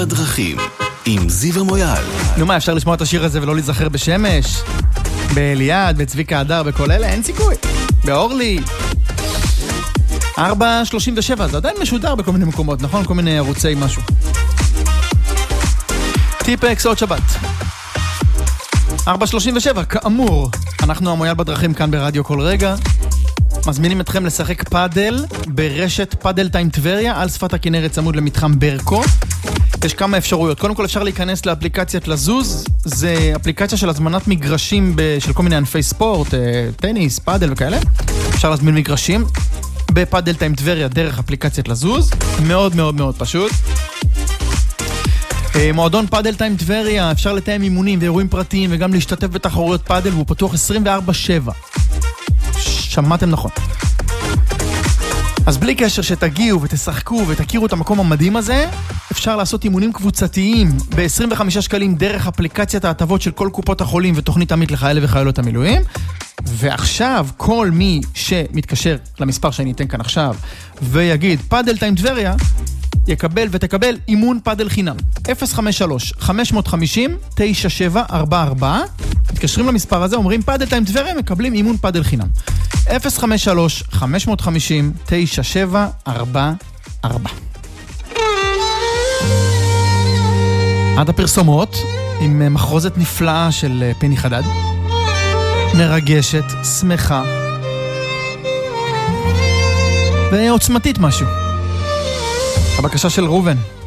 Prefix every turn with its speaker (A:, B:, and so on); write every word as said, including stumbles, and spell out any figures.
A: הדרכים עם זיו מויאל.
B: נו מה, אפשר לשמוע את השיר הזה ולא להיזכר בשמש? באליעד, בצביקה הדר, בכל אלה? אין סיכוי. באורלי. ארבע שלושים ושבע, זה עדיין משודר בכל מיני מקומות, נכון? כל מיני ערוצי משהו. טיפקס עוד שבת. ארבע שלושים ושבע, כאמור, אנחנו המויאל בדרכים כאן ברדיו כל רגע. מזמינים אתכם לשחק פאדל ברשת פאדל טיים טבריה על שפת הכנרת צמוד למתחם ברקו. יש כמה אפשרויות. קודם כל אפשר להיכנס לאפליקציית לזוז. זה אפליקציה של הזמנת מגרשים של כל מיני ענפי ספורט, טניס, פאדל וכאלה. אפשר להזמין מגרשים בפאדל טיים טבריה דרך אפליקציית לזוז. מאוד מאוד מאוד פשוט. מועדון פאדל טיים טבריה, אפשר לתאם אימונים ואירועים פרטיים וגם להשתתף בתחרויות פאדל, והוא פתוח עשרים וארבע שבע. שמעתם נכון. אז בלי קשר שתגיעו ותשחקו ותכירו את המקום המדהים הזה, אפשר לעשות אימונים קבוצתיים ב-עשרים וחמישה שקלים דרך אפליקציית ההטבות של כל קופות החולים ותוכנית עמית לחיילי וחיילות המילואים. ועכשיו כל מי שמתקשר למספר שאני אתן כאן עכשיו ויגיד פאדל טיים טבריה, יקבל ותקבל אימון פאדל חינם. אפס חמש שלוש חמש חמש אפס תשע שבע ארבע ארבע. מתקשרים למספר הזה, אומרים פאדל טיים טבריה, מקבלים אימון פאדל חינם. אפס חמש שלוש חמש חמש אפס תשע שבע ארבע ארבע. עד הפרסומות עם מחרוזת נפלאה של פיני חדד. מרגשת, שמחה ועוצמתית משהו. הבקשה של רובן.